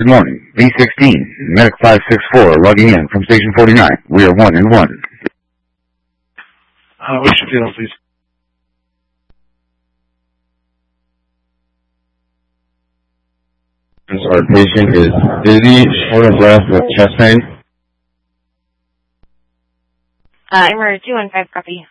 Good morning. B16, Medic 564, logging in from Station 49. We are 1 and 1. What's your feeling, please? Our patient is dizzy, short of breath with chest pain. Emergency 215, copy.